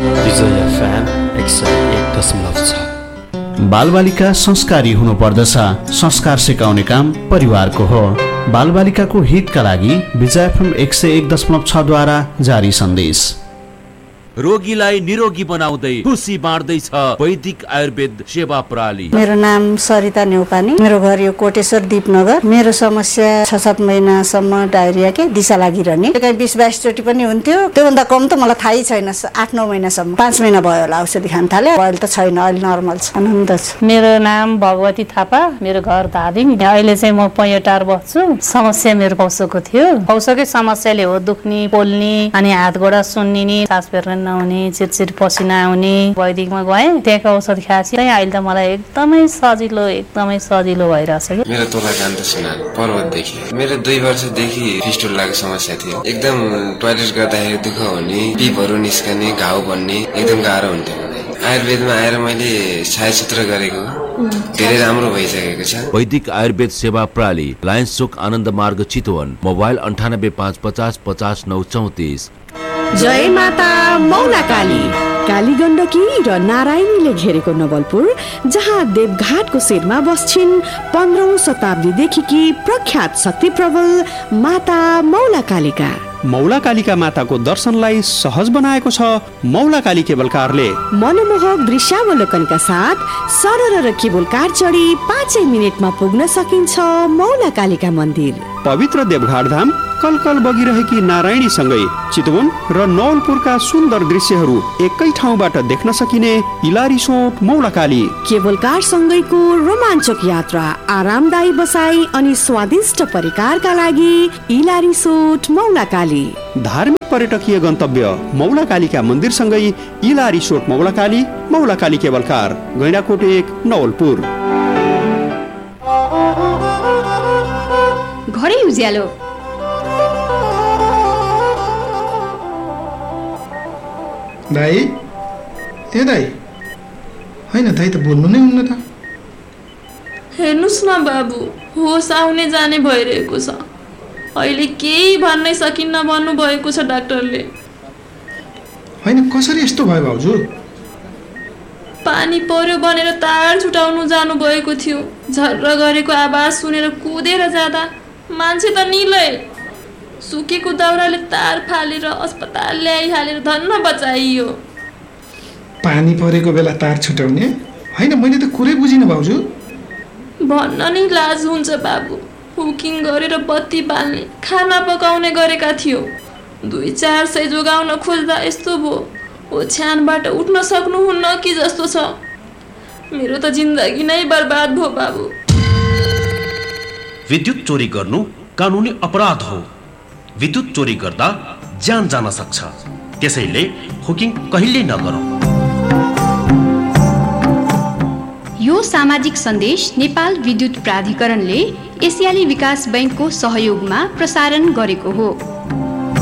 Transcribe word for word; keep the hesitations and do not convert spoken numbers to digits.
विजय FM एक सय एक दशमलव छ। बालबालिका संस्कारी हुनुपर्दछ। संस्कार सिकाउने काम परिवारको हो। बालबालिकाको हितका लागि विजय एफएम एक सय एक दशमलव छ द्वारा जारी सन्देश। रोगीलाई निरोगी बनाउँदै खुसी बाँड्दैछ वैदिक आयुर्वेद सेवा प्रणाली। मेरो नाम सरिता न्यौपानी, मेरो घर यो कोटेश्वर दीपनगर। मेरो समस्या छ सात महिनासम्म डायरिया के दिशा लागिरहने, कहीँ बिस बाइस चोटि पनि हुन्थ्यो। त्योभन्दा कम त मलाई थाहै छैन। आठ नौ महिनासम्म, पाँच महिना भयो होला औषधि खान थाले। अहिले त छैन, अहिले नर्मल छ, आनन्द छ। मेरो नाम भगवती थापा, मेरो घर धादिङ। अहिले चाहिँ म पैँटार बस्छु। समस्या मेरो पौसोको थियो। पौसोकै समस्याले हो दुख्ने, पोल्ने, अनि हात गोडा सुन्निने, सास फेर्न नहुने, चिरचिर पसिना आउने। वैदिकमा गएँ, त्यहाँको औषध खाएपछि अहिले त मलाई एकदमै सजिलो एकदमै सजिलो भइरहेछ। मेरो तोला कान्त सिन्हा पर्वतदेखि। मेरो दुई वर्षदेखि फिस्टुलाको समस्या थियो। एकदम टोयलेट गर्दाखेरि दुःख हुने, पिपहरू निस्कने, घाउ बन्ने, एकदम गाह्रो हुन्थ्यो। आयुर्वेदमा आएर मैले छायाचित्र गरेको धेरै राम्रो भइसकेको छ। वैदिक आयुर्वेद सेवा प्रणाली, लायन्स चोक आनन्द मार्ग चितवन। मोबाइल अन्ठानब्बे पाँच पचास पचास नौ चौतिस। जय माता मौला काली। काली गण्डकी र नारायणीले घेरेको नवलपुर, जहाँ देवघाटको शिरमा बस्छिन् पन्ध्रौं शताब्दीदेखिकी प्रख्यात शक्ति प्रबल माता मौला कालिका। मौला कालिका माताको दर्शनलाई सहज बनाएको छ मौला काली केबल कारले। मनमोहक दृश्यावलोकनका साथ सरर र केबल कार चढी पाँचै मिनटमा पुग्न सकिन्छ मौला कालिका मन्दिर। पवित्र देवघाट धाम कलकल बगिरहेकी नारायणी सँगै चितवन र नवलपुरका सुन्दर दृश्यहरू एकै ठाउँबाट देख्न सकिने इलारिसोट मौला काली। केबल कार सँगैको रोमाञ्चक यात्रा, आरामदायी बसाई अनि स्वादिष्ट परिकारका लागि इलारिसोट मौला काली। धार्मिक पर्यटकीय गन्तव्य मौला कालिका मन्दिर सँगै इलारिसोट मौला काली, मौला काली केबल कार, गैंडाकोट एक, नवलपुर। घरै उज्यालो। दाई, ए दाई, होइन दाई त बोल्नु नै हुन्न त। हेर्नुस् न बाबु, होस आउने जाने भइरहेको छ। अहिले केही भन्नै सकिन्न भन्नुभएको छ डाक्टरले। होइन कसरी यस्तो भयो भाउजू? पानी पर्यो भनेर तार छुटाउनु जानु भएको थियो। झर्र गरेको आवाज सुनेर कुदेर जाँदा मान्छे त निलै। सुकेको दाउराले तार फालेर अस्पताल ल्याइहालेर धन्न बचाइयो। पानी परेको बेला तार छुटाउने? होइन, मैले त कुरै बुझिनँ भाउजू। भन्न नि लाज हुन्छ बाबु। हुकिङ गरेर बत्ती बाल्ने, खाना पकाउने गरेका थियो। दुई चार सय जोगाउन खोज्दा यस्तो भयो। ओछ्यानबाट उठ्न सक्नुहुन्न कि जस्तो छ। मेरो त जिन्दगी नै बर्बाद भयो बाबु। विद्युत चोरी गर्नु कानुनी अपराध हो। विद्युत चोरी गर्दा ज्यान जान सक्छ। त्यसैले हुकिङ कहिल्यै नगरौँ। यो सामाजिक सन्देश नेपाल विद्युत प्राधिकरणले एसियाली विकास बैंकको सहयोगमा प्रसारण गरेको हो।